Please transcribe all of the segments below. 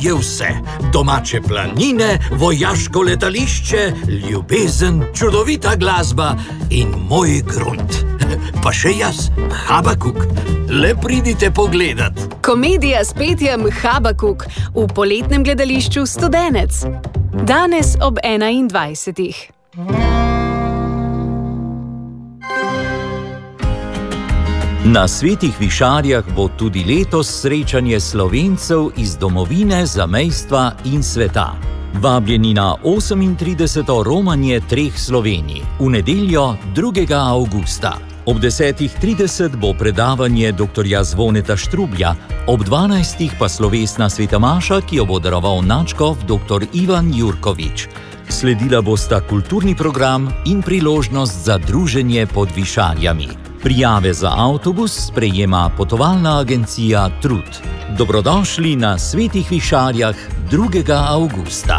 je vse. Domače planine, vojaško letališče, ljubezen, čudovita glasba in moj grunt. Pa še jaz, Habakuk. Le pridite pogledat. Komedija s petjem Habakuk v poletnem gledališču Studenec. Danes ob 21. Na Svetih Višarjah bo tudi letos srečanje Slovencev iz domovine, zamejstva in sveta. Vabljeni na 38. romanje treh Slovenij v nedeljo 2. avgusta. Ob 10.30 bo predavanje dr. Zvoneta Štrublja, ob 12. pa slovesna sveta maša, ki jo bo daroval nadškof dr. Ivan Jurkovič. Sledila bosta kulturni program in priložnost za druženje pod Višarjami. Prijave za avtobus sprejema potovalna agencija Trud. Dobrodošli na Svetih Višarjah 2. avgusta.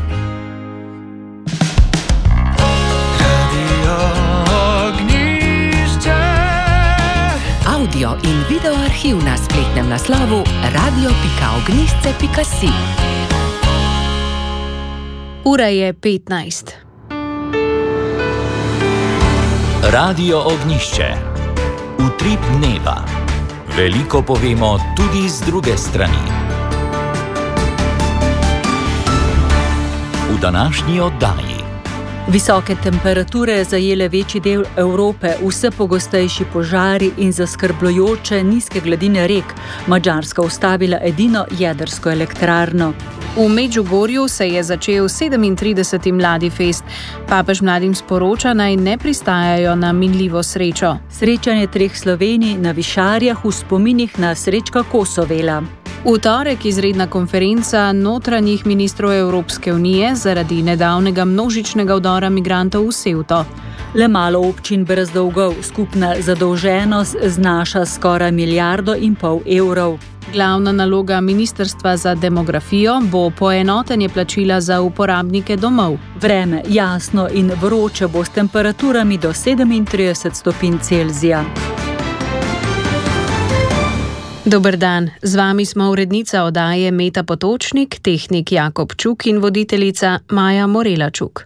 Audio in video arhiv na spletnem naslovu radio.ognjišče.si. Ura je 15. Radio Ognjišče. Utrip dneva. Veliko povemo tudi z druge strani. V današnji oddaji. Visoke temperature zajele večji del Evrope, vse pogostejši požari in zaskrbljujoče nizke gladine rek. Madžarska ustavila edino jedrsko elektrarno. V Medžugorju se je začel 37. Mladi fest. Papež mladim sporoča, naj ne pristajajo na minljivo srečo. Srečanje treh Slovenij na Višarjah v spominih na Srečka Kosovela. V torek izredna konferenca notranjih ministrov Evropske unije zaradi nedavnega množičnega vdora migrantov v Ceuto. Le malo občin brez dolgov, skupna zadolženost znaša skoraj 1,5 milijarde evrov. Glavna naloga Ministrstva za demografijo bo poenotenje plačila za uporabnike domov. Vreme jasno in vroče bo s temperaturami do 37 stopinj Celzija. Dober dan, z vami smo urednica oddaje Meta Potočnik, tehnik Jakob Čuk in voditeljica Maja Morelačuk.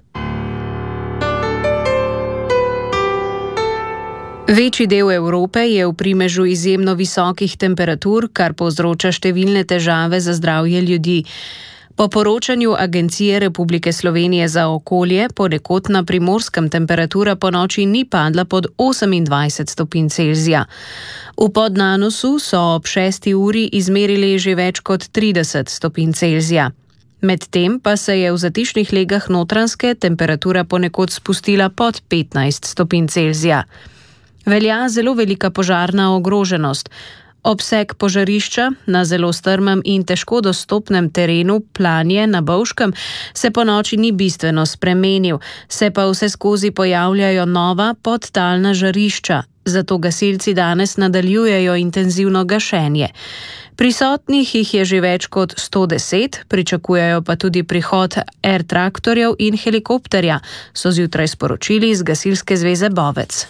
Večji del Evrope je v primežu izjemno visokih temperatur, kar povzroča številne težave za zdravje ljudi. Po poročanju Agencije Republike Slovenije za okolje, ponekod na Primorskem temperatura ponoči ni padla pod 28 stopinj Celzija. V Podnanosu so ob 6. uri izmerili že več kot 30 stopinj Celzija. Medtem pa se je v zatišnih legah Notranjske temperatura ponekod spustila pod 15 stopinj Celzija. Velja zelo velika požarna ogroženost. Obseg požarišča na zelo strmem in težko dostopnem terenu Planje na Bovškem se ponoči ni bistveno spremenil, se pa vse skozi pojavljajo nova podtalna žarišča, zato gasilci danes nadaljujejo intenzivno gašenje. Prisotnih jih je že več kot 110, pričakujejo pa tudi prihod traktorjev in helikopterja, so zjutraj sporočili iz Gasilske zveze Bovec.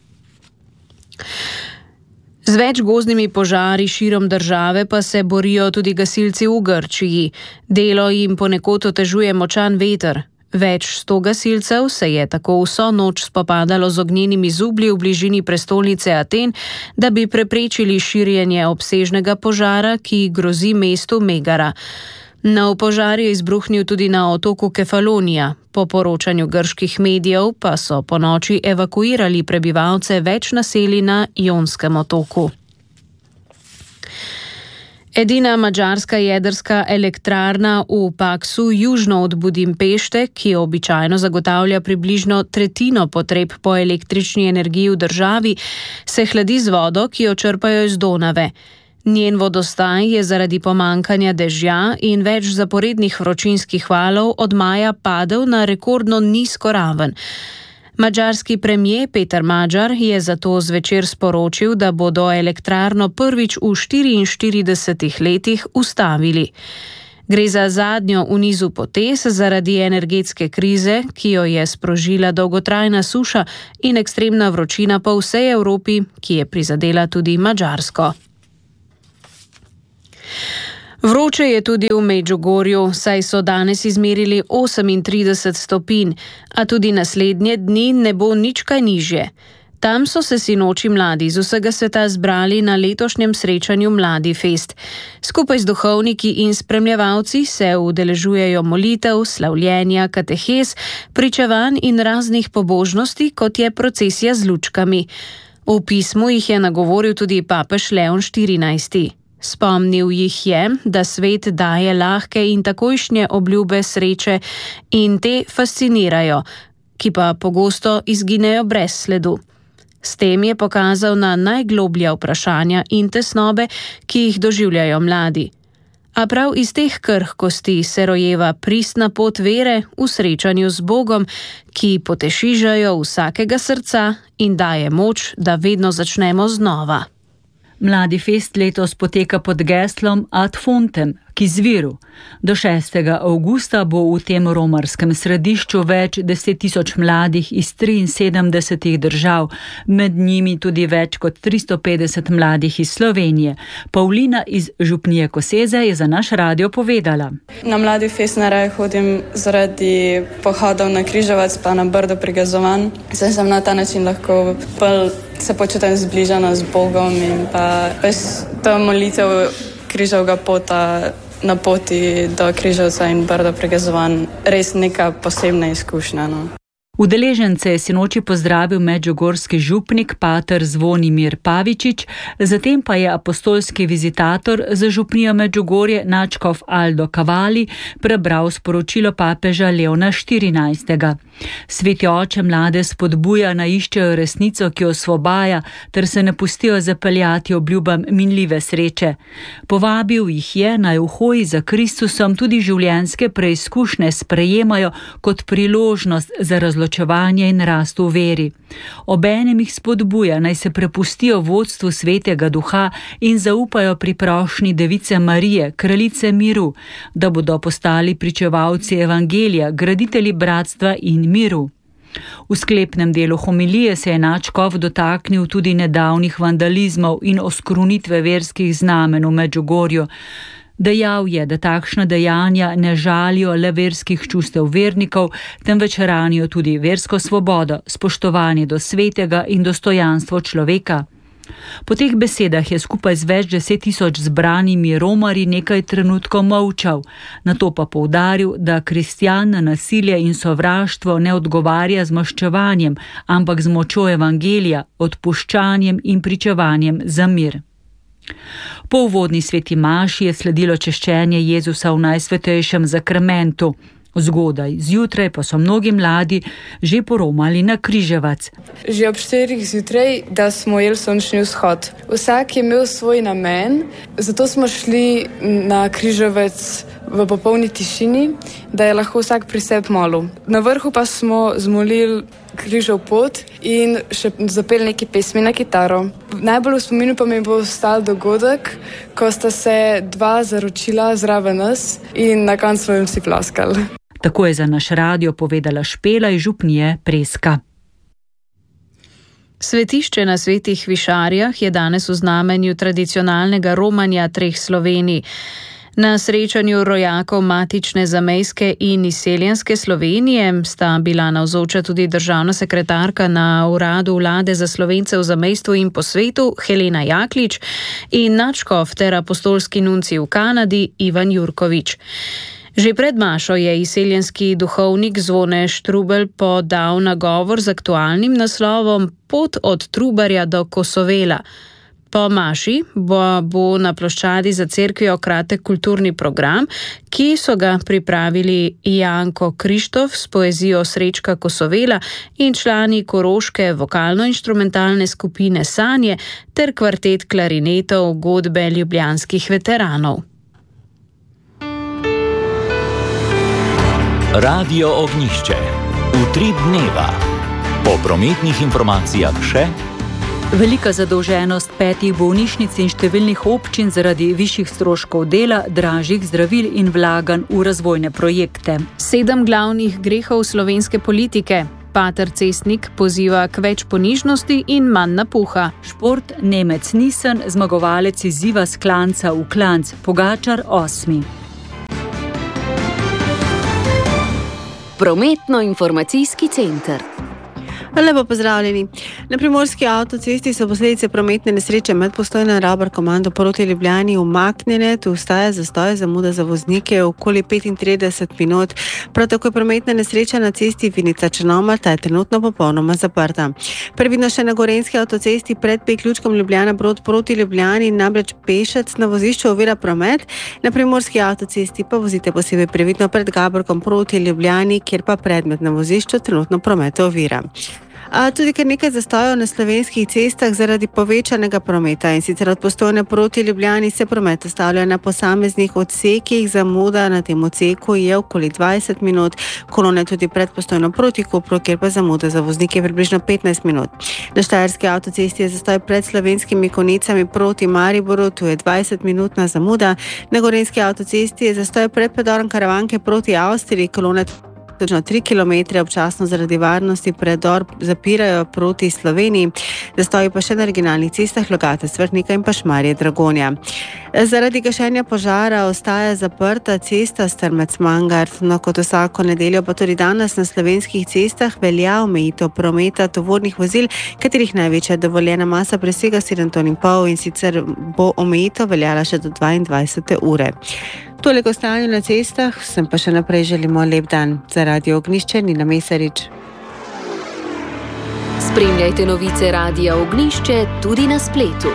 Z več gozdnimi požari širom države pa se borijo tudi gasilci v Grčiji. Delo jim ponekod otežuje močan veter. Več 100 gasilcev se je tako vso noč spopadalo z ognjenimi zublji v bližini prestolnice Aten, da bi preprečili širjenje obsežnega požara, ki grozi mestu Megara. Nov požar je izbruhnil tudi na otoku Kefalonija. Po poročanju grških medijev pa so ponoči evakuirali prebivalce več naselij na Jonskem otoku. Edina madžarska jedrska elektrarna v Paksu južno od Budimpešte, ki običajno zagotavlja približno tretjino potreb po električni energiji v državi, se hladi z vodo, ki jo črpajo iz Donave. Njen vodostaj je zaradi pomankanja dežja in več zaporednih vročinskih valov od maja padel na rekordno nizko raven. Madžarski premier Peter Magyar je zato zvečer sporočil, da bodo elektrarno prvič v 44 letih ustavili. Gre za zadnjo v nizu potez zaradi energetske krize, ki jo je sprožila dolgotrajna suša in ekstremna vročina po vsej Evropi, ki je prizadela tudi Madžarsko. Vroče je tudi v Medžugorju, saj so danes izmerili 38 stopinj, a tudi naslednje dni ne bo nič kaj nižje. Tam so se sinoči mladi z vsega sveta zbrali na letošnjem srečanju Mladi Fest. Skupaj z duhovniki in spremljevalci se udeležujejo molitev, slavljenja, katehes, pričevanj in raznih pobožnosti, kot je procesija z lučkami. V pismu jih je nagovoril tudi papež Leon XIV. Spomnil jih je, da svet daje lahke in takojšnje obljube sreče in te fascinirajo, ki pa pogosto izginejo brez sledu. S tem je pokazal na najgloblja vprašanja in tesnobe, ki jih doživljajo mladi. A prav iz teh krhkosti se rojeva pristna pot vere v srečanju z Bogom, ki poteši žejo vsakega srca in daje moč, da vedno začnemo znova. Mladi fest letos poteka pod geslom Ad fontem, k izviru. Do 6. avgusta bo v tem romarskem središču več 10.000 mladih iz 73 držav, med njimi tudi več kot 350 mladih iz Slovenije. Pavlina iz župnije Koseze je za naš radio povedala. Na Mladi fest najraje hodim zaradi pohodov na Križevac pa na Brdo pri Gazovanj. Saj sem na ta način lahko se počutim zbližana z Bogom in pa to molitev križevega pota na poti do Križevca in Brdo pri Gazovanj res neka posebna izkušnja. No. Udeležence je sinoči pozdravil medžugorski župnik pater Zvonimir Pavičič, zatem pa je apostolski vizitator za župnijo Medžugorje nadškof Aldo Kavali prebral sporočilo papeža Leona XIV. Sveti oče mlade spodbuja, naj iščejo resnico, ki osvobaja, ter se ne pustijo zapeljati obljubam minljive sreče. Povabil jih je, naj v hoji za Kristusom tudi življenjske preizkušnje sprejemajo kot priložnost za razločevanje in rast v veri. Obenem jih spodbuja, naj se prepustijo vodstvu Svetega Duha in zaupajo pri prošnji Device Marije, kraljice miru, da bodo postali pričevalci evangelija, graditelji bratstva in miru. V sklepnem delu homilije se je nadškof dotaknil tudi nedavnih vandalizmov in oskrunitve verskih znamen v Medžugorju. Dejal je, da takšna dejanja ne žalijo le verskih čustev vernikov, temveč ranijo tudi versko svobodo, spoštovanje do svetega in dostojanstvo človeka. Po teh besedah je skupaj z več 10.000 zbranimi romarji nekaj trenutkov molčal, nato pa poudaril, da kristjan na nasilje in sovraštvo ne odgovarja z maščevanjem, ampak z močjo evangelija, odpuščanjem in pričevanjem za mir. Po uvodni sveti maši je sledilo češčenje Jezusa v najsvetejšem zakramentu. Zgodaj, zjutraj pa so mnogi mladi že poromali na Križevac. Že ob 4 zjutraj, da smo jeli sončni vzhod. Vsak je imel svoj namen, zato smo šli na Križevac v popolni tišini, da je lahko vsak pri sebi molil. Na vrhu pa smo zmolili križev pot in še zapeli neki pesmi na kitaro. Najbolj v spominu pa mi bo ostal dogodek, ko sta se dva zaročila zraven nas in na koncu smo jim vsi ploskali. Tako je za naš radio povedala Špela iz župnije Preska. Svetišče na Svetih Višarjah je danes v znamenju tradicionalnega romanja treh Slovenij. Na srečanju rojakov matične zamejske in izseljenske Slovenije sta bila navzoča tudi državna sekretarka na uradu vlade za Slovence v zamejstvu in po svetu Helena Jaklič in nadškof ter apostolski nuncij v Kanadi Ivan Jurkovič. Že pred mašo je izseljenski duhovnik Zvone Štrubelj podal nagovor z aktualnim naslovom Pot od Trubarja do Kosovela. Po maši bo na ploščadi za cerkvijo kratek kulturni program, ki so ga pripravili Janko Krištof s poezijo Srečka Kosovela in člani koroške vokalno-inštrumentalne skupine Sanje ter kvartet klarinetov godbe ljubljanskih veteranov. Radio Ognjišče. Utrip dneva. Po prometnih informacijah še velika zadolženost 5 bolnišnic in številnih občin zaradi višjih stroškov dela, dražjih zdravil in vlaganj v razvojne projekte. 7 glavnih grehov slovenske politike. Pater Cestnik poziva k več ponižnosti in manj napuha. Šport Nemec Nissen, zmagovalec izziva s klanca v klanc, Pogačar 8. Prometno-informacijski center. Lepo pozdravljeni. Na primorski avtocesti so posledice prometne nesreče med Postojno in Ravbar komando proti Ljubljani umaknjene. Tu ostaja zastoj, zamuda za voznike okoli 35 minut. Prav tako je prometna nesreča na cesti Vinica-Črnomelj, ta je trenutno popolnoma zaprta. Previdno še na gorenjski avtocesti pred priključkom Ljubljana Brod proti Ljubljani, namreč pešec na vozišču ovira promet. Na primorski avtocesti pa vozite posebej previdno pred Gaborkom proti Ljubljani, kjer pa predmet na vozišču trenutno promet ovira. Tudi kar nekaj zastojev na slovenskih cestah zaradi povečanega prometa, in sicer od Postojne proti Ljubljani se promet ustavlja na posameznih odsekih. Zamuda na tem odseku je okoli 20 minut, kolone tudi pred Postojno proti Kopru, kjer pa zamuda za voznike približno 15 minut. Na štajerski avtocesti je zastoj pred Slovenskimi Konjicami proti Mariboru, tu je 20-minutna zamuda. Na gorenjski avtocesti je zastoj pred predorom Karavanke proti Avstriji, kolone točno 3 km, občasno zaradi varnosti predor zapirajo proti Sloveniji, zastoji pa še na regionalnih cestah Logatec, Vrhnika in pa Šmarje-Dragonja. Zaradi gašenja požara ostaja zaprta cesta Strmec-Mangart, no kot vsako nedeljo pa tudi danes na slovenskih cestah velja omejitev prometa tovornih vozil, katerih največja dovoljena masa presega 7,5 ton, in sicer bo omejitev veljala še do 22. ure. Toliko o stanju na cestah, vsem pa še naprej želimo lep dan. Za Radio Ognjišče, Nina Mesarič. Spremljajte novice Radia Ognjišče tudi na spletu.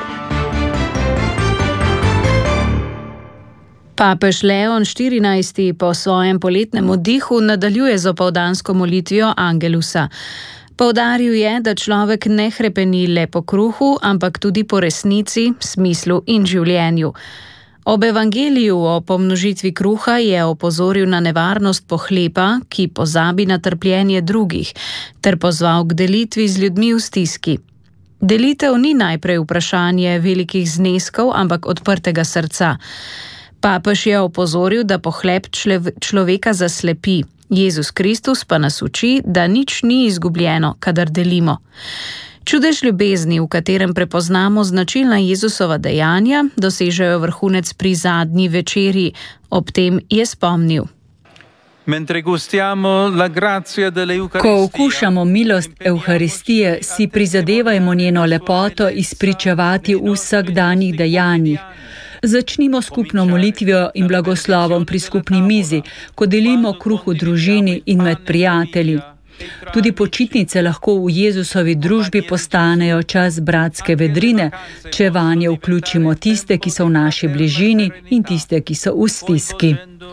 Papež Leon XIV po svojem poletnem oddihu nadaljuje z opoldansko molitvijo Angelusa. Poudaril je, da človek ne hrepeni le po kruhu, ampak tudi po resnici, smislu in življenju. Ob evangeliju o pomnožitvi kruha je opozoril na nevarnost pohlepa, ki pozabi na trpljenje drugih, ter pozval k delitvi z ljudmi v stiski. Delitev ni najprej vprašanje velikih zneskov, ampak odprtega srca. Papež je opozoril, da pohlep človeka zaslepi. Jezus Kristus pa nas uči, da nič ni izgubljeno, kadar delimo. Čudež ljubezni, v katerem prepoznamo značilna Jezusova dejanja, dosežejo vrhunec pri zadnji večerji. Ob tem je spomnil. Ko okušamo milost Evharistije, si prizadevajmo njeno lepoto izpričevati v vsakdanjih dejanjih. Začnimo skupno molitvijo in blagoslovom pri skupni mizi, ko delimo kruh v družini in med prijatelji. Tudi počitnice lahko v Jezusovi družbi postanejo čas bratske vedrine, če vanje vključimo tiste, ki so v naši bližini, in tiste, ki so v stiski.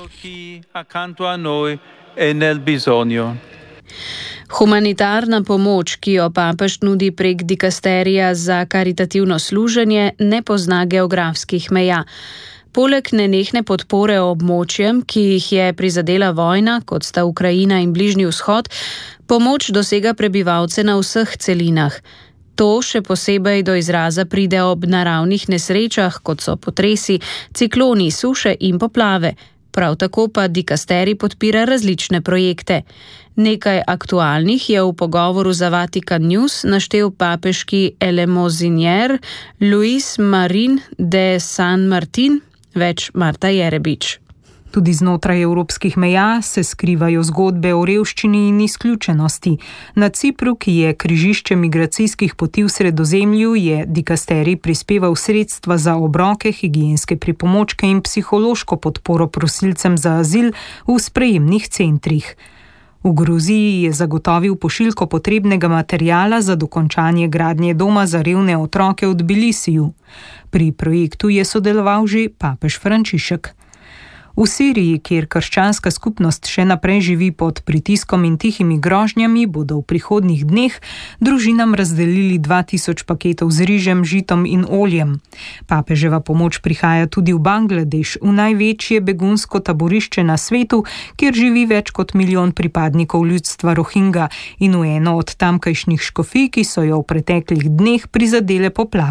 Humanitarna pomoč, ki jo papež nudi prek dikasterija za karitativno služenje, ne pozna geografskih meja. Poleg nenehne podpore območjem, ki jih je prizadela vojna, kot sta Ukrajina in Bližnji vzhod, pomoč dosega prebivalce na vseh celinah. To še posebej do izraza pride ob naravnih nesrečah, kot so potresi, cikloni, suše in poplave. Prav tako pa dikasteri podpira različne projekte. Nekaj aktualnih je v pogovoru za Vatican News naštel papeški elemozinier Luis Marin de San Martin, več Marta Jerebič. Tudi znotraj evropskih meja se skrivajo zgodbe o revščini in izključenosti. Na Cipru, ki je križišče migracijskih poti v Sredozemlju, je dikasterij prispeval sredstva za obroke, higienske pripomočke in psihološko podporo prosilcem za azil v sprejemnih centrih. V Gruziji je zagotovil pošiljko potrebnega materiala za dokončanje gradnje doma za revne otroke v Tbilisiju. Pri projektu je sodeloval že papež Frančišek. V Siriji, kjer krščanska skupnost še naprej živi pod pritiskom in tihimi grožnjami, bodo v prihodnjih dneh družinam razdelili 2000 paketov z rižem, žitom in oljem. Papeževa pomoč prihaja tudi v Bangladeš, v največje begunsko taborišče na svetu, kjer živi več kot 1 milijon pripadnikov ljudstva Rohingja in v eno od tamkajšnjih škofij, ki so jo v preteklih dneh prizadele poplave.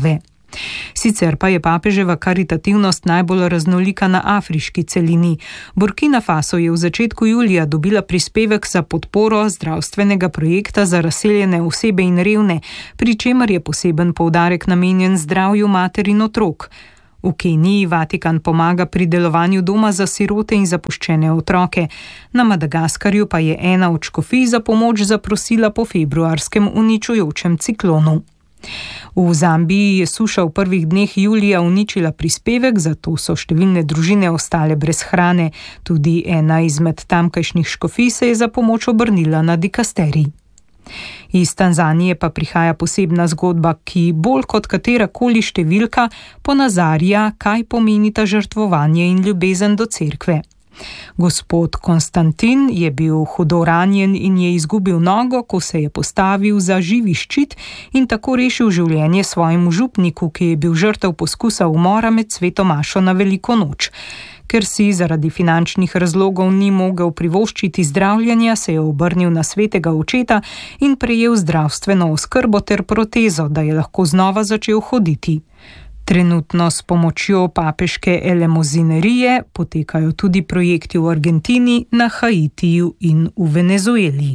Sicer pa je papeževa karitativnost najbolj raznolika na afriški celini. Burkina Faso je v začetku julija dobila prispevek za podporo zdravstvenega projekta za razseljene osebe in revne, pri čemer je poseben poudarek namenjen zdravju mater in otrok. V Keniji Vatikan pomaga pri delovanju doma za sirote in zapuščene otroke. Na Madagaskarju pa je ena od škofij za pomoč zaprosila po februarskem uničujočem ciklonu. V Zambiji je suša v prvih dneh julija uničila prispevek, zato so številne družine ostale brez hrane. Tudi ena izmed tamkajšnjih škofij se je za pomoč obrnila na dikasterij. Iz Tanzanije pa prihaja posebna zgodba, ki bolj kot katerakoli številka ponazarja, kaj pomenita žrtvovanje in ljubezen do cerkve. Gospod Konstantin je bil hudo ranjen in je izgubil nogo, ko se je postavil za živi ščit in tako rešil življenje svojemu župniku, ki je bil žrtev poskusa umora med sveto mašo na veliko noč. Ker si zaradi finančnih razlogov ni mogel privoščiti zdravljenja, se je obrnil na svetega očeta in prejel zdravstveno oskrbo ter protezo, da je lahko znova začel hoditi. Trenutno s pomočjo papeške elemozinerije potekajo tudi projekti v Argentini, na Haitiju in v Venezueli.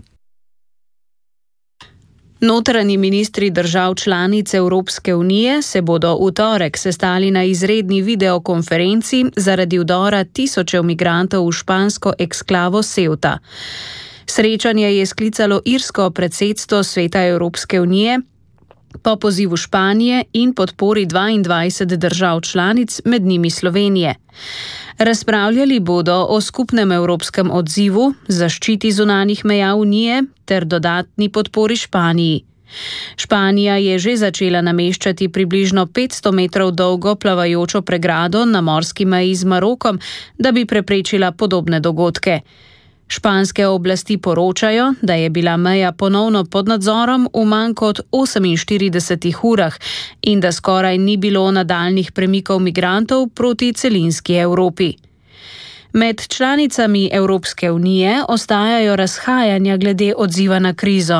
Notranji ministri držav članic Evropske unije se bodo v torek sestali na izredni videokonferenci zaradi vdora tisočev migrantov v špansko eksklavo Ceuta. Srečanje je sklicalo irsko predsedstvo Sveta Evropske unije po pozivu Španije in podpori 22 držav članic, med njimi Slovenije. Razpravljali bodo o skupnem evropskem odzivu, zaščiti zunanjih meja Unije ter dodatni podpori Španiji. Španija je že začela nameščati približno 500 metrov dolgo plavajočo pregrado na morski meji z Marokom, da bi preprečila podobne dogodke. Španske oblasti poročajo, da je bila meja ponovno pod nadzorom v manj kot 48 urah in da skoraj ni bilo nadaljnih premikov migrantov proti celinski Evropi. Med članicami Evropske unije ostajajo razhajanja glede odziva na krizo.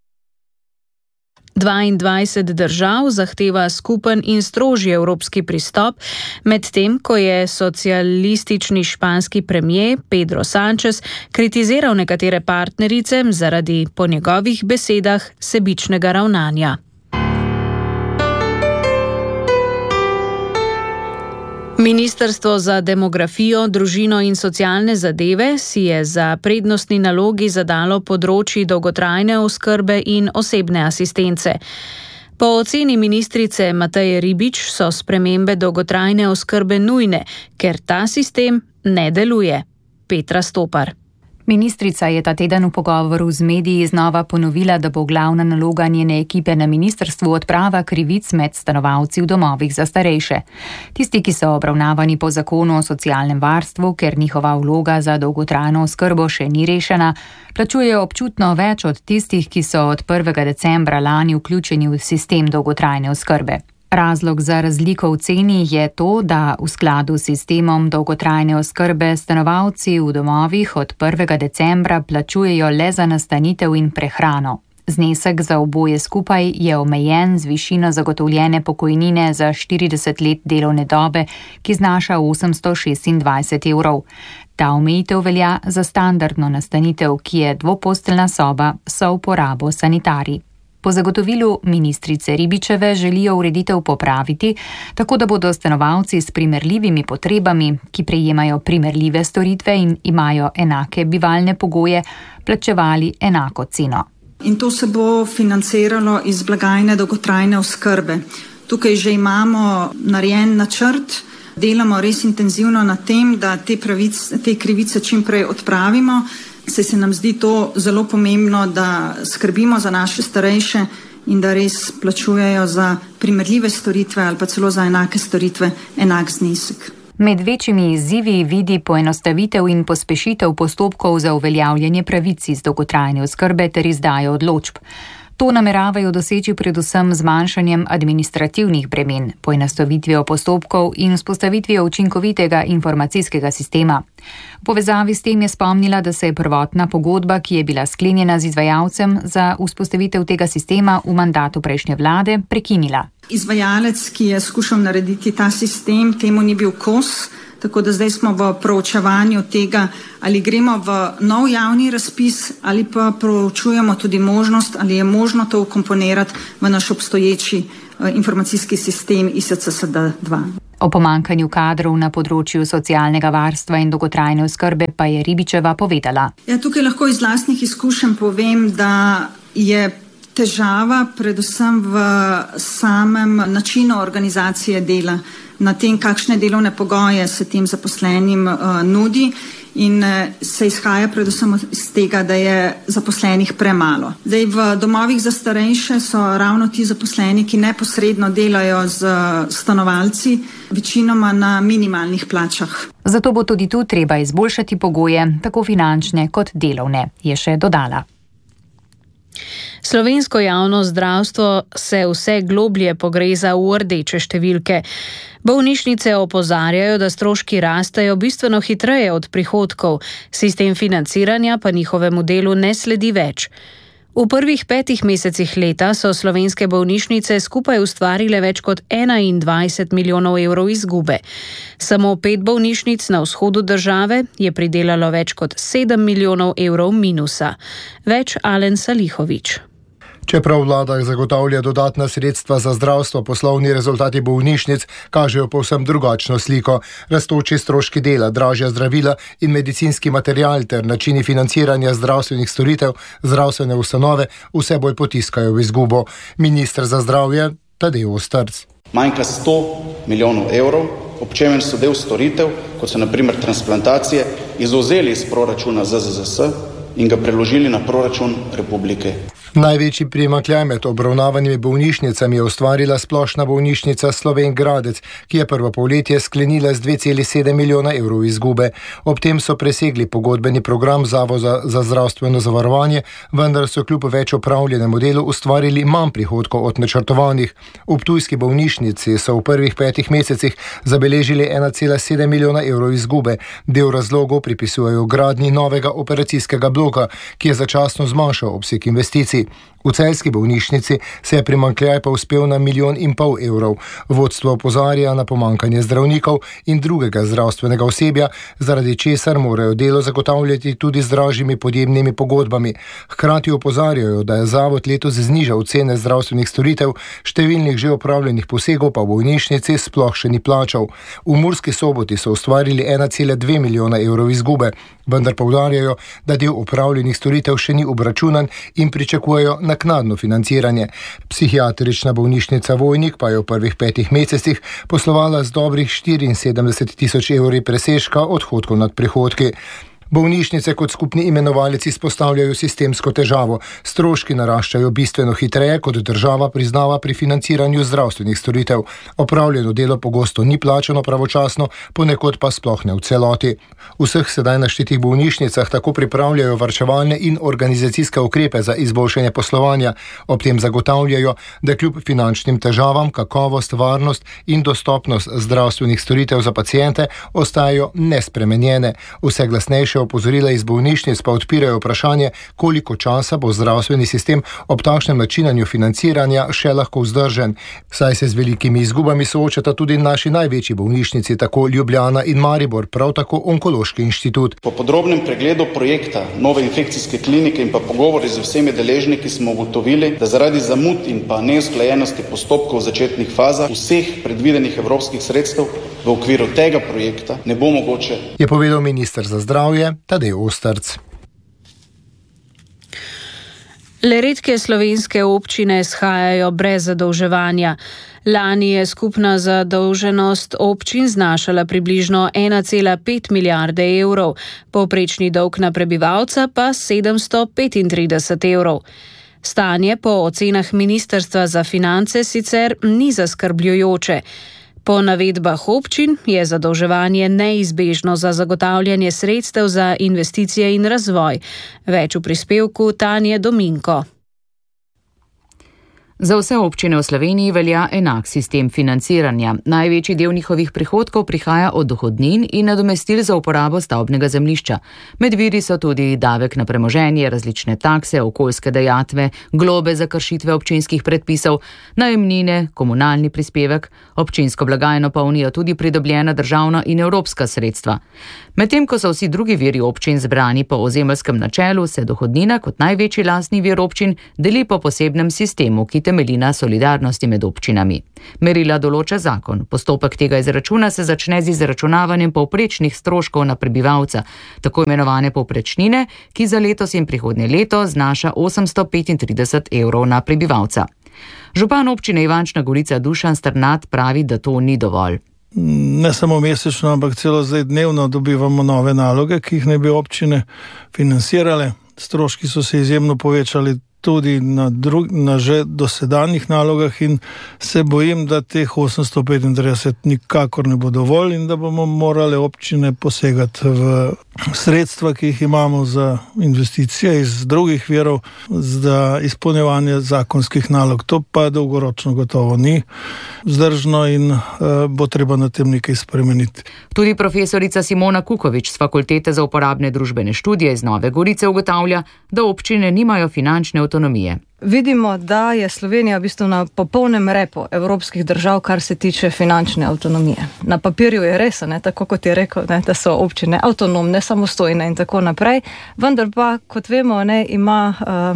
22 držav zahteva skupen in strožji evropski pristop, medtem ko je socialistični španski premier Pedro Sánchez kritiziral nekatere partnerice zaradi, po njegovih besedah, sebičnega ravnanja. Ministrstvo za demografijo, družino in socialne zadeve si je za prednostni nalogi zadalo področji dolgotrajne oskrbe in osebne asistence. Po oceni ministrice Mateje Ribič so spremembe dolgotrajne oskrbe nujne, ker ta sistem ne deluje. Petra Stopar. Ministrica je ta teden v pogovoru z mediji znova ponovila, da bo glavna naloga njene ekipe na ministrstvu odprava krivic med stanovalci v domovih za starejše. Tisti, ki so obravnavani po zakonu o socialnem varstvu, ker njihova vloga za dolgotrajno oskrbo še ni rešena, plačujejo občutno več od tistih, ki so od 1. decembra lani vključeni v sistem dolgotrajne oskrbe. Razlog za razliko v ceni je to, da v skladu s sistemom dolgotrajne oskrbe stanovalci v domovih od 1. decembra plačujejo le za nastanitev in prehrano. Znesek za oboje skupaj je omejen z višino zagotovljene pokojnine za 40 let delovne dobe, ki znaša 826 evrov. Ta omejitev velja za standardno nastanitev, ki je dvoposteljna soba s uporabo sanitarij. Po zagotovilu ministrice Ribičeve želijo ureditev popraviti, tako da bodo stanovalci s primerljivimi potrebami, ki prejemajo primerljive storitve in imajo enake bivalne pogoje, plačevali enako ceno. In to se bo financiralo iz blagajne dolgotrajne oskrbe. Tukaj že imamo narejen načrt, delamo res intenzivno na tem, da te krivice čim prej odpravimo. Se nam zdi to zelo pomembno, da skrbimo za naše starejše in da res plačujejo za primerljive storitve ali pa celo za enake storitve enak znesek. Med večjimi izzivi vidi poenostavitev in pospešitev postopkov za uveljavljanje pravic iz dolgotrajne oskrbe ter izdajo odločb. To nameravajo doseči predvsem zmanjšanjem administrativnih bremen, poenostavitvijo postopkov in vzpostavitvijo učinkovitega informacijskega sistema. V povezavi s tem je spomnila, da se je prvotna pogodba, ki je bila sklenjena z izvajalcem za vzpostavitev tega sistema v mandatu prejšnje vlade, prekinila. Izvajalec, ki je skušal narediti ta sistem, temu ni bil kos, tako da zdaj smo v proučevanju tega, ali gremo v nov javni razpis ali pa proučujemo tudi možnost, ali je možno to vkomponirati v naš obstoječi informacijski sistem ISCSD2. O pomankanju kadrov na področju socialnega varstva in dolgotrajne oskrbe pa je Ribičeva povedala. Ja, tukaj lahko iz lastnih izkušenj povem, da je težava predvsem v samem načinu organizacije dela, na tem, kakšne delovne pogoje se tem zaposlenim nudi in se izhaja predvsem iz tega, da je zaposlenih premalo. Zdaj v domovih za starejše so ravno ti zaposleni, ki neposredno delajo z stanovalci, večinoma na minimalnih plačah. Zato bo tudi tu treba izboljšati pogoje, tako finančne kot delovne, je še dodala. Slovensko javno zdravstvo se vse globlje pogreza v rdeče številke. Bolnišnice opozarjajo, da stroški rastejo bistveno hitreje od prihodkov, sistem financiranja pa njihovemu delu ne sledi več. V prvih 5 mesecih leta so slovenske bolnišnice skupaj ustvarile več kot 21 milijonov evrov izgube. Samo 5 bolnišnic na vzhodu države je pridelalo več kot 7 milijonov evrov minusa. Več Alen Salihovič. Čeprav vlada zagotavlja dodatna sredstva za zdravstvo, poslovni rezultati bolnišnic kažejo povsem drugačno sliko. Rastoči stroški dela, dražja zdravila in medicinski material ter načini financiranja zdravstvenih storitev, zdravstvene ustanove vse bolj potiskajo v izgubo. Minister za zdravje Tadej Ostrc. Manjka 100 milijonov evrov, ob čemer so del storitev, kot so na primer transplantacije, izvzeli iz proračuna ZZZS in ga preložili na proračun Republike. Največji primanjkljaj med obravnavanimi bolnišnicami je ustvarila splošna bolnišnica Slovenj Gradec, ki je prvo polletje sklenila z 2,7 milijona evrov izgube. Ob tem so presegli pogodbeni program Zavoda za zdravstveno zavarovanje, vendar so kljub več opravljenemu delu ustvarili manj prihodkov od načrtovanih. V ptujski bolnišnici so v prvih 5 mesecih zabeležili 1,7 milijona evrov izgube. Del razlogov pripisujejo gradnji novega operacijskega bloka, ki je začasno zmanjšal obseg investicij. V celjski bolnišnici se je primanjkljaj pa uspel na 1,5 milijona evrov. Vodstvo opozarja na pomanjkanje zdravnikov in drugega zdravstvenega osebja, zaradi česar morajo delo zagotavljati tudi z dražjimi podjemnimi pogodbami. Hkrati opozarjajo, da je zavod letos znižal cene zdravstvenih storitev, številnih že opravljenih posegov pa v bolnišnici sploh še ni plačal. V Murski Soboti so ustvarili 1,2 milijona evrov izgube, vendar poudarjajo, da del opravljenih storitev še ni obračunan in pričakujejo naknadno financiranje. Psihiatrična bolnišnica Vojnik pa je v prvih 5 mesecih poslovala z dobrih 74 tisoč evri presežka odhodkov nad prihodki. Bolnišnice kot skupni imenovalec izpostavljajo sistemsko težavo. Stroški naraščajo bistveno hitreje, kot država priznava pri financiranju zdravstvenih storitev. Opravljeno delo pogosto ni plačano pravočasno, ponekod pa sploh ne v celoti. V vseh sedaj naštetih bolnišnicah tako pripravljajo varčevalne in organizacijske ukrepe za izboljšanje poslovanja. Ob tem zagotavljajo, da kljub finančnim težavam kakovost, varnost in dostopnost zdravstvenih storitev za paciente ostajajo nespremenjene. Vse glasnejše opozorila iz bolnišnic pa odpirajo vprašanje, koliko časa bo zdravstveni sistem ob takšnem načinanju financiranja še lahko vzdržen. Saj se z velikimi izgubami soočata tudi naši največji bolnišnici, tako Ljubljana in Maribor, prav tako Onkološki inštitut. Po podrobnem pregledu projekta nove infekcijske klinike in pa pogovori z vsemi deležniki smo ugotovili, da zaradi zamud in pa neusklajenosti postopkov v začetnih fazah vseh predvidenih evropskih sredstev v okviru tega projekta ne bo mogoče. Je povedal minister za zdravje Tadej Ostrc. Le redke slovenske občine shajajo brez zadolževanja. Lani je skupna zadolženost občin znašala približno 1,5 milijarde evrov, povprečni dolg na prebivalca pa 735 evrov. Stanje po ocenah Ministrstva za finance sicer ni zaskrbljujoče. Po navedbah občin je zadolževanje neizbežno za zagotavljanje sredstev za investicije in razvoj. Več v prispevku Tanje Dominko. Za vse občine v Sloveniji velja enak sistem financiranja. Največji del njihovih prihodkov prihaja od dohodnin in nadomestil za uporabo stavbnega zemljišča. Med viri so tudi davek na premoženje, različne takse, okoljske dajatve, globe za kršitve občinskih predpisov, najemnine, komunalni prispevek, občinsko blagajno polnijo tudi pridobljena državna in evropska sredstva. Medtem ko so vsi drugi viri občin zbrani po ozemeljskem načelu, se dohodnina kot največji lastni vir občin deli po posebnem sistemu, ki temelji na solidarnosti med občinami. Merila določa zakon. Postopek tega izračuna se začne z izračunavanjem povprečnih stroškov na prebivalca, tako imenovane povprečnine, ki za letos in prihodnje leto znaša 835 evrov na prebivalca. Župan občine Ivančna Gorica Dušan Strnad pravi, da to ni dovolj. Ne samo mesečno, ampak celo zdaj dnevno dobivamo nove naloge, ki jih naj bi občine financirale. Stroški so se izjemno povečali tudi na že dosedanjih nalogah in se bojim, da teh 835 nikakor ne bo dovolj in da bomo morali občine posegati v sredstva, ki jih imamo za investicije iz drugih virov, za izpolnjevanje zakonskih nalog. To pa dolgoročno gotovo ni vzdržno in bo treba na tem nekaj spremeniti. Tudi profesorica Simona Kukovič z Fakultete za uporabne družbene študije iz Nove Gorice ugotavlja, da občine nimajo finančne avtonomije. Vidimo, da je Slovenija v bistvu na popolnem repu evropskih držav, kar se tiče finančne avtonomije. Na papirju je res, tako kot je rekel, da so občine avtonomne, samostojne in tako naprej, vendar pa, kot vemo, ima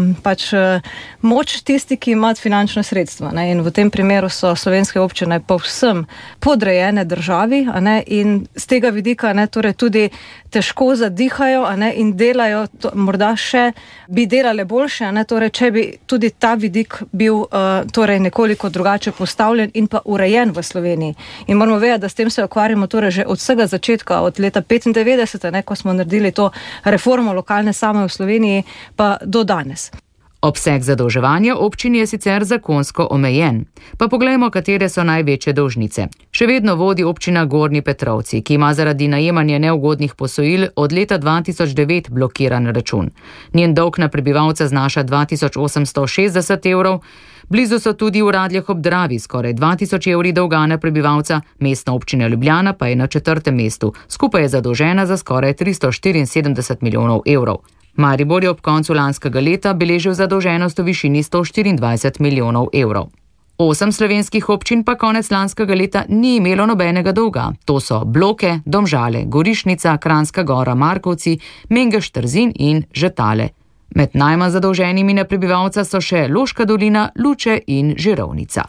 moč tisti, ki ima finančne sredstva. In v tem primeru so slovenske občine povsem podrejene državi in z tega vidika torej tudi težko zadihajo in delajo, morda še bi delale boljše, torej če bi tudi ta vidik bil torej nekoliko drugače postavljen in pa urejen v Sloveniji. In moramo vedeti, da s tem se ukvarjamo torej že od vsega začetka, od leta 1995, ko smo naredili to reformo lokalne same v Sloveniji, pa do danes. Obseg zadolževanja občin je sicer zakonsko omejen. Pa poglejmo, katere so največje dolžnice. Še vedno vodi občina Gornji Petrovci, ki ima zaradi najemanja neugodnih posojil od leta 2009 blokiran račun. Njen dolg na prebivalca znaša 2860 evrov. Blizu so tudi v Radljah ob Dravi, skoraj 2000 evri dolga na prebivalca, mestna občina Ljubljana pa je na 4. mestu. Skupaj je zadolžena za skoraj 374 milijonov evrov. Maribor je ob koncu lanskega leta beležil zadolženost v višini 124 milijonov evrov. 8 slovenskih občin pa konec lanskega leta ni imelo nobenega dolga. To so Bloke, Domžale, Gorišnica, Kranjska Gora, Markovci, Mengeš, Trzin in Žetale. Med najmanj zadolženimi na prebivalca so še Loška dolina, Luče in Žirovnica.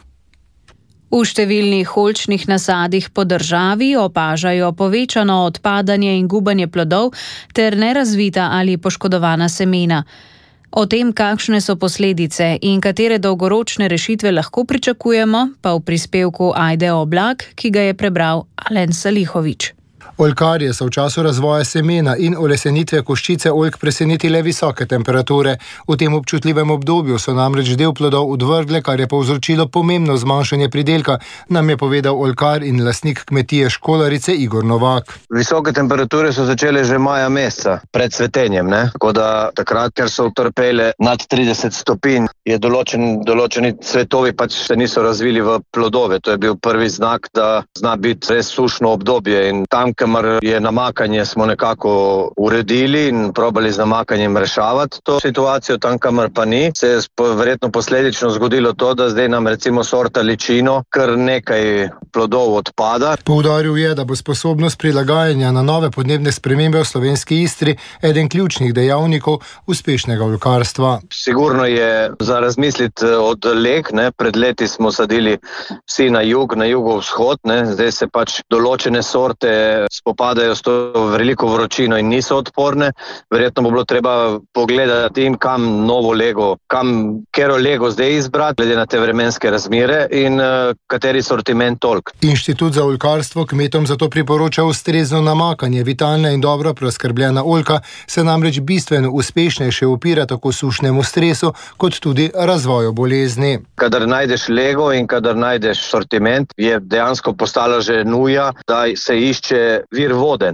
V številnih oljčnih nasadih po državi opažajo povečano odpadanje in gubanje plodov ter nerazvita ali poškodovana semena. O tem, kakšne so posledice in katere dolgoročne rešitve lahko pričakujemo, pa v prispevku Ajde Oblak, ki ga je prebral Alen Salihovič. Oljkarje so v času razvoja semena in olesenitve koščice oljk presenetile visoke temperature. V tem občutljivem obdobju so namreč del plodov odvrgle, kar je povzročilo pomembno zmanjšanje pridelka, nam je povedal oljkar in lastnik kmetije Školarice Igor Novak. Visoke temperature so začele že maja meseca pred cvetenjem, Tako da takrat, ker so utrpele nad 30 stopinj, je določeni cvetovi se niso razvili v plodove. To je bil prvi znak, da zna biti res sušno obdobje in tam, kamor je namakanje, smo nekako uredili in probali z namakanjem rešavati to situacijo, tam, kamor pa ni, se je verjetno posledično zgodilo to, da zdaj nam recimo sorta ličino kar nekaj plodov odpada. Poudaril je, da bo sposobnost prilagajanja na nove podnebne spremembe v slovenski Istri eden ključnih dejavnikov uspešnega oljkarstva. Sigurno je za razmisliti od leg, Pred leti smo sadili vsi na jugovzhod, Zdaj se določene sorte spopadajo s to veliko vročino in niso odporne. Verjetno bo bilo treba pogledati in kam novo lego, katero lego zdaj izbrati, glede na te vremenske razmere in kateri sortiment oljk. Inštitut za oljkarstvo kmetom zato priporoča ustrezno namakanje. Vitalna in dobro preskrbljena oljka se namreč bistveno uspešnejše upira tako sušnemu stresu, kot tudi razvoju bolezni. Kadar najdeš lego in kadar najdeš sortiment, je dejansko postala že nuja, da se išče vir vode,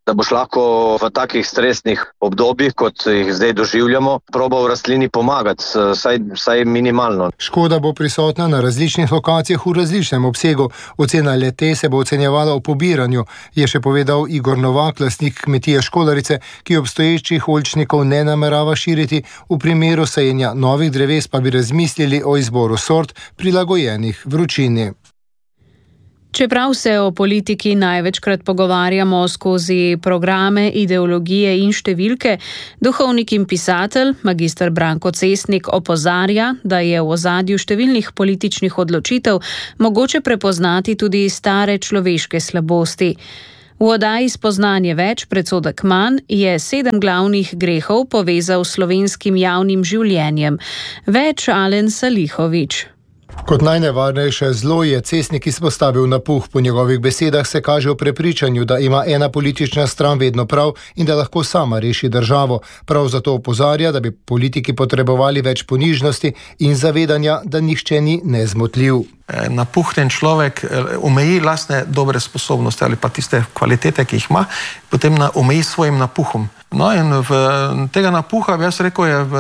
da boš lahko v takih stresnih obdobjih, kot jih zdaj doživljamo, probal rastlini pomagati, saj minimalno. Škoda bo prisotna na različnih lokacijah v različnem obsegu. Ocena le-te se bo ocenjevala v pobiranju, je še povedal Igor Novak, lastnik kmetije Školarice, ki obstoječih oljčnikov ne namerava širiti, v primeru sajenja novih dreves pa bi razmislili o izboru sort prilagojenih vročini. Čeprav se o politiki največkrat pogovarjamo skozi programe, ideologije in številke, duhovnik in pisatelj, magister Branko Cesnik, opozarja, da je v ozadju številnih političnih odločitev mogoče prepoznati tudi stare človeške slabosti. V oddaji Spoznanje več, predsodek manj je 7 glavnih grehov povezal s slovenskim javnim življenjem. Več Alen Salihovič. Kot najnevarnejše zlo je Cesnik izpostavil napuh. Po njegovih besedah se kaže v prepričanju, da ima ena politična stran vedno prav in da lahko sama reši državo. Prav zato opozarja, da bi politiki potrebovali več ponižnosti in zavedanja, da nihče ni nezmotljiv. Napuhnen človek omeji lastne dobre sposobnosti ali pa tiste kvalitete, ki jih ima, potem omeji svojim napuhom. No in tega napuha, bi jaz rekel, je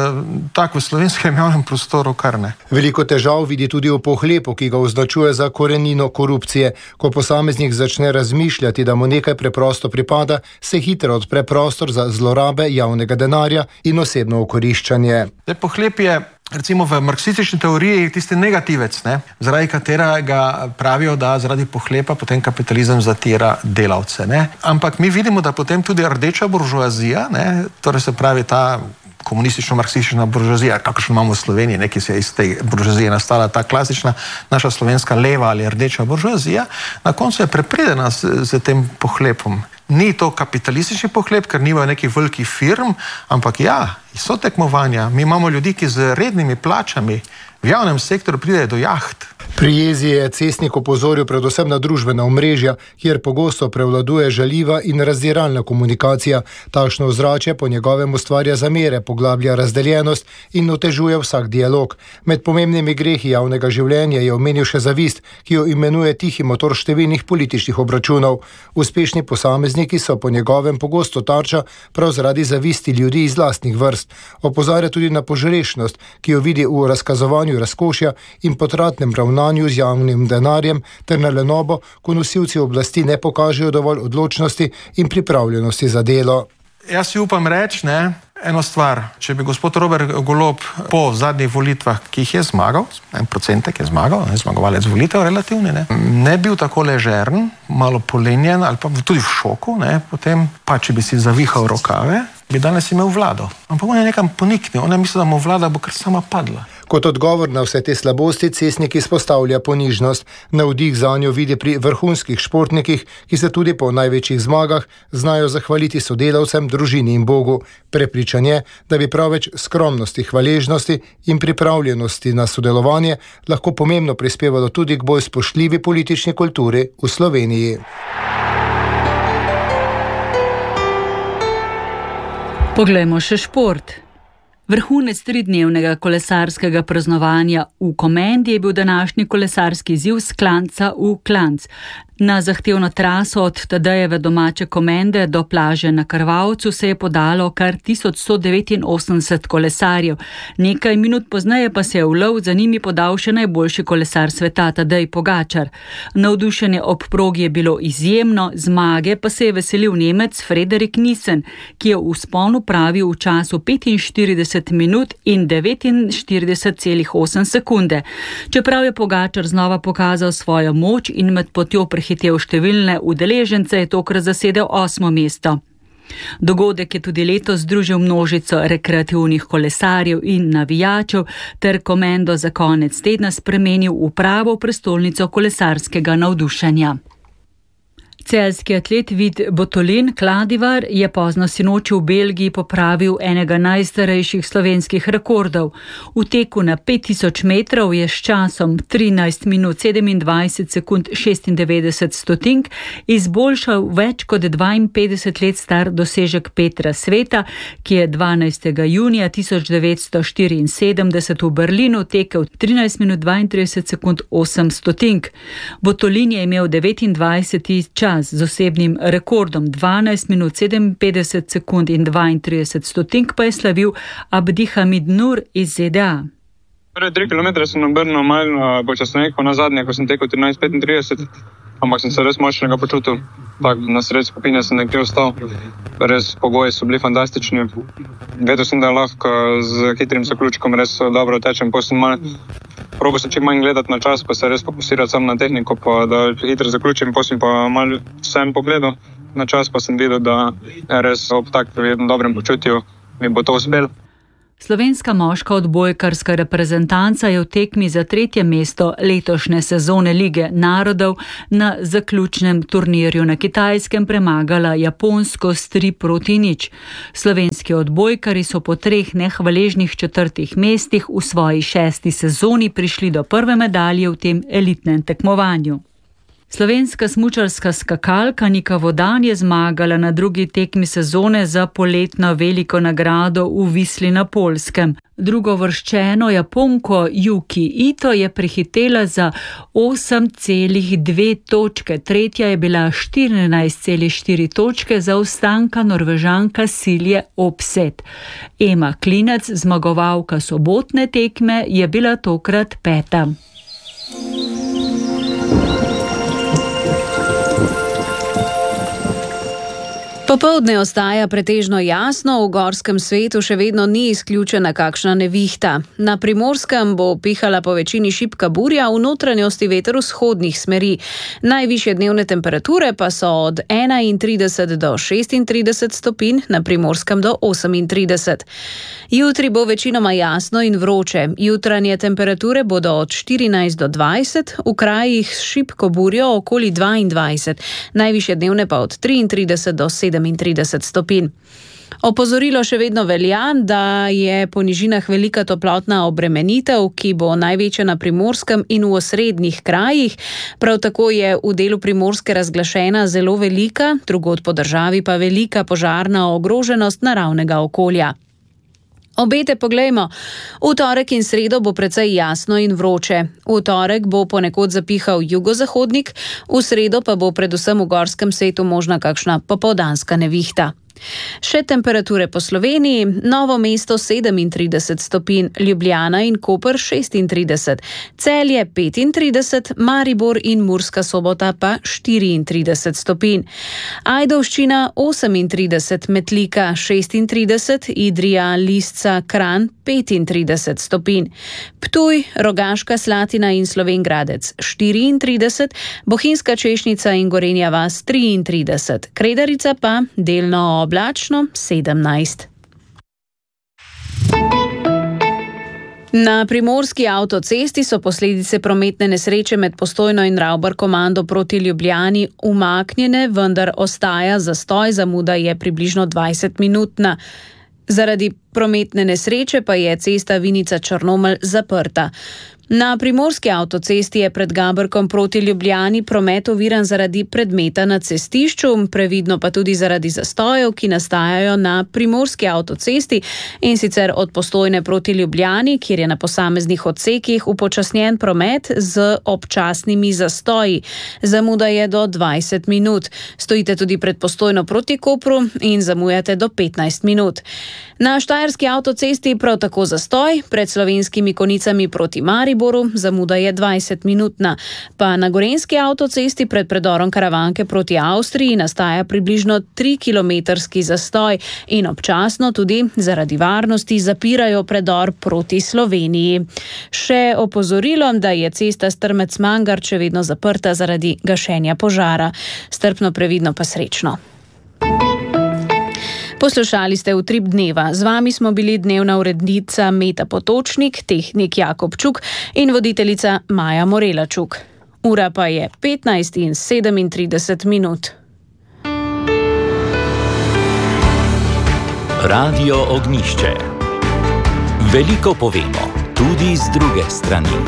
v slovenskem javnem prostoru kar ne. Veliko težav vidi tudi v pohlepu, ki ga označuje za korenino korupcije. Ko posameznik začne razmišljati, da mu nekaj preprosto pripada, se hitro odpre prostor za zlorabe javnega denarja in osebno okoriščanje. Pohlep je recimo v marksistični teoriji tisti negativec, zaradi katerega pravijo, da zaradi pohlepa potem kapitalizem zatira delavce. Ampak mi vidimo, da potem tudi rdeča buržoazija, torej se pravi ta komunistično-marksistična buržoazija, kakršno imamo v Sloveniji, ki se je iz te buržoazije nastala ta klasična naša slovenska leva ali rdeča buržoazija, na koncu je prepredena z tem pohlepom. Ni to kapitalistični pohlep, ker nimajo nekih velikih firm, ampak so tekmovanja. Mi imamo ljudi, ki z rednimi plačami v javnem sektorju pridejo do jaht. Pri jezi je Cesnik opozoril predvsem na družbena omrežja, kjer pogosto prevladuje žaljiva in razdiralna komunikacija. Takšno ozračje po njegovem ustvarja zamere, poglablja razdeljenost in otežuje vsak dialog. Med pomembnimi grehi javnega življenja je omenil še zavist, ki jo imenuje tihi motor številnih političnih obračunov. Uspešni posamezniki so po njegovem pogosto tarča prav zaradi zavisti ljudi iz lastnih vrst. Opozarja tudi na požrešnost, ki jo vidi v razkazovanju razkošja in potratnem ravnanju z javnim denarjem, ter na lenobo, ko nosilci oblasti ne pokažejo dovolj odločnosti in pripravljenosti za delo. Jaz si upam reči, eno stvar. Če bi gospod Robert Golob po zadnjih volitvah, ki jih je zmagal, 1% je zmagal, zmagovalec volitev relativni, ne bil tako ležeren, malo polenjen ali pa tudi v šoku, potem pa če bi si zavihal rokave, bi danes imel vlado. Ampak on je nekam poniknil, on je mislil, da mu vlada bo kar sama padla. Kot odgovor na vse te slabosti Cesnik izpostavlja ponižnost. Navdih zanjo vidi pri vrhunskih športnikih, ki se tudi po največjih zmagah znajo zahvaliti sodelavcem, družini in Bogu. Prepričan je, da bi prav več skromnosti, hvaležnosti in pripravljenosti na sodelovanje lahko pomembno prispevalo tudi k bolj spoštljivi politični kulturi v Sloveniji. Poglejmo še šport. Vrhunec 3-dnevnega kolesarskega praznovanja v Komendi je bil današnji kolesarski izziv s klanca v klanc. Na zahtevno traso od Tadejeve domače Komende do plaže na Krvavcu se je podalo kar 1189 kolesarjev. Nekaj minut pozneje pa se je v lov za njimi podal še najboljši kolesar sveta, Tadej Pogačar. Navdušenje ob progi je bilo izjemno, zmage pa se je veselil Nemec Frederik Nissen, ki je v vzponu pravil v času 45 minut in 49,8 sekunde. Čeprav je Pogačar znova pokazal svojo moč in med potjo hitel številne udeležence, je tokrat zasedel 8. mesto. Dogodek je tudi letos združil množico rekreativnih kolesarjev in navijačev ter Komendo za konec tedna spremenil v pravo prestolnico kolesarskega navdušenja. Celjski atlet Vid Botolin Kladivar je pozno sinoči v Belgiji popravil enega najstarejših slovenskih rekordov. V teku na 5000 metrov je s časom 13 minut 27 sekund 96 stotink izboljšal več kot 52 let star dosežek Petra Sveta, ki je 12. junija 1974 v Berlinu tekel 13 minut 32 sekund 8 stotink. Botolin je imel 29. čas čas z osebnim rekordom 12 minut 57 sekund in 32 stotink pa je slavil Abdihamid Nur iz ZDA. 3 km sem obrnil malo počasneje, na zadnje, ko sem tekel 13:35, ampak sem se res močnega počutil. Tak, na sred skupine sem nekje ostal. Res pogoji so bili fantastični. Vedel sem, da lahko z hitrim zaključkom res dobro tečem. Probal sem čim manj gledati na čas, pa se res fokusirati sam na tehniko, pa da hitro zaključim. Potem pa malo sem pogledal na čas, pa sem videl, da res ob takem dobrem počutju mi bo to uspelo. Slovenska moška odbojkarska reprezentanca je v tekmi za 3. mesto letošnje sezone Lige narodov na zaključnem turnirju na Kitajskem premagala Japonsko s 3:0. Slovenski odbojkari so po 3 nehvaležnih 4. mestih v svoji 6. sezoni prišli do prve medalje v tem elitnem tekmovanju. Slovenska smučarska skakalka Nika Vodan je zmagala na drugi tekmi sezone za poletno veliko nagrado v Visli na Poljskem. Drugovrščeno Japonko Yuki Ito je prehitela za 8,2 točke, tretja je bila 14,4 točke zaostanka Norvežanka Silje Opset. Ema Klinec, zmagovalka sobotne tekme, je bila tokrat 5. Popoldne ostaja pretežno jasno, v gorskem svetu še vedno ni izključena kakšna nevihta. Na Primorskem bo pihala po večini šibka burja, v notranjosti veter vzhodnih smeri. Najvišje dnevne temperature pa so od 31 do 36 stopinj, na Primorskem do 38. Jutri bo večinoma jasno in vroče. Jutranje temperature bodo od 14 do 20, v krajih s šibko burjo okoli 22, najvišje dnevne pa od 33 do 37 stopinj. Opozorilo še vedno velja, da je po nižinah velika toplotna obremenitev, ki bo največja na Primorskem in v osrednjih krajih. Prav tako je v delu Primorske razglašena zelo velika, drugod po državi pa velika požarna ogroženost naravnega okolja. Obete poglejmo. V torek in sredo bo precej jasno in vroče. V torek bo ponekod zapihal jugozahodnik, v sredo pa bo predvsem v gorskem svetu možna kakšna popoldanska nevihta. Še temperature po Sloveniji: Novo mesto 37 stopinj, Ljubljana in Koper 36, Celje 35, Maribor in Murska Sobota pa 34 stopinj. Ajdovščina 38, Metlika 36, Idrija, Lisca, Kranj 35 stopinj. Ptuj, Rogaška Slatina in Slovenj Gradec 34, Bohinjska Češnica in Gorenja vas 33, Kredarica pa delno oblačno 17. Na primorski avtocesti so posledice prometne nesreče med Postojno in Ravbar-Komando proti Ljubljani umaknjene, vendar ostaja zastoj, zamuda je približno 20-minutna. Zaradi prometne nesreče pa je cesta Vinica-Črnomelj zaprta. Na primorski avtocesti je pred Gaberkom proti Ljubljani promet oviran zaradi predmeta na cestišču, previdno pa tudi zaradi zastojev, ki nastajajo na primorski avtocesti, in sicer od Postojne proti Ljubljani, kjer je na posameznih odsekih upočasnjen promet z občasnimi zastoji. Zamuda je do 20 minut. Stojite tudi pred Postojno proti Kopru in zamujate do 15 minut. Na štajerski avtocesti prav tako zastoj, pred Slovenskimi Konicami proti Mariboru zamuda je 20-minutna, pa na gorenjski avtocesti pred predorom Karavanke proti Avstriji nastaja približno 3-kilometrski zastoj in občasno tudi zaradi varnosti zapirajo predor proti Sloveniji. Še opozorilo, da je cesta Strmec-Mangart še vedno zaprta zaradi gašenja požara. Strpno, previdno pa srečno. Poslušali ste Utrip dneva. Z vami smo bili dnevna urednica Meta Potočnik, tehnik Jakob Čuk in voditeljica Maja Morelačuk. Ura pa je 15:37 minut. Radio Ognjišče. Veliko povemo, tudi z druge strani.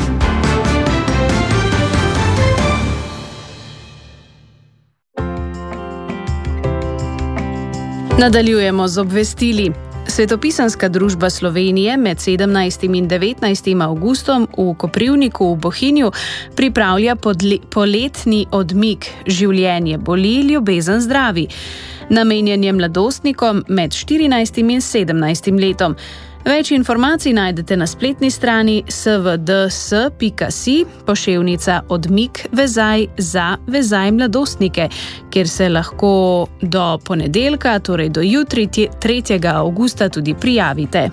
Nadaljujemo z obvestili. Svetopisanska družba Slovenije med 17. in 19. avgustom v Koprivniku v Bohinju pripravlja poletni odmik Življenje boli, ljubezen zdravi, namenjen je mladostnikom med 14. in 17. letom. Več informacij najdete na spletni strani svds.si, poševnica odmik vezaj za vezaj mladostnike, kjer se lahko do ponedeljka, torej do jutri 3. avgusta tudi prijavite.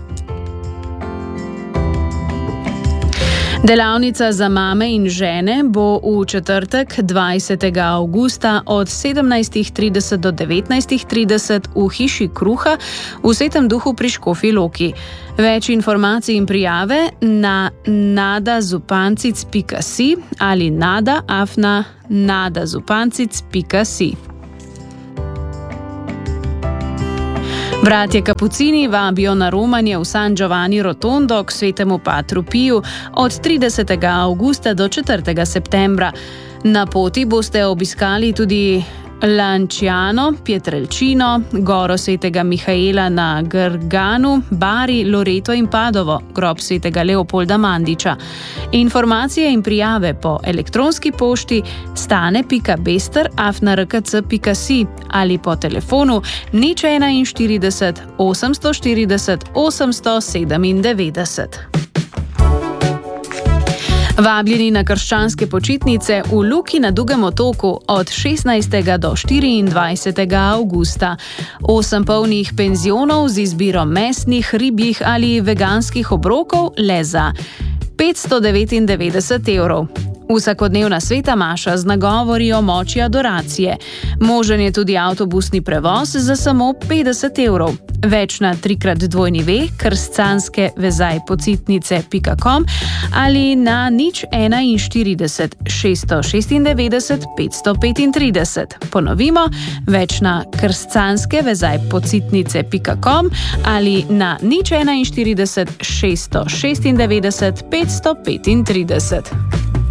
Delavnica za mame in žene bo v četrtek 20. avgusta od 17.30 do 19.30 v Hiši Kruha v Svetem Duhu pri Škofji Loki. Več informacij in prijave na nadazupancic.si ali nada@nadazupancic.si. Bratje Kapucini vabijo na romanje v San Giovanni Rotondo k Svetemu Patru Piju od 30. avgusta do 4. septembra. Na poti boste obiskali tudi Lanciano, Pietrelcino, Goro Svetega Mihaela na Garganu, Bari, Loreto in Padovo, grob Svetega Leopolda Mandiča. Informacije in prijave po elektronski pošti stane.bester@rkc.si ali po telefonu 041 840 897. Vabljeni na krščanske počitnice v Luki na Dugem otoku od 16. do 24. avgusta. 8 polnih penzionov z izbiro mesnih, ribjih ali veganskih obrokov le za 599 evrov. Vsakodnevna sveta maša z nagovori o moči adoracije. Možen je tudi avtobusni prevoz za samo 50 evrov. Več na 3x2 krščanske-vezaj-pocitnice.com ali na 041 696 535. Ponovimo, več na krščanske-vezaj-pocitnice.com ali na 041 696 535.